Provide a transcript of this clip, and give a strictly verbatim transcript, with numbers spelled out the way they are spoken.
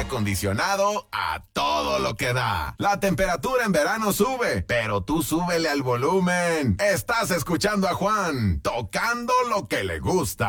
acondicionado a todo lo que da. La temperatura en verano sube, pero tú súbele al volumen. Estás escuchando a Juan, tocando lo que le gusta.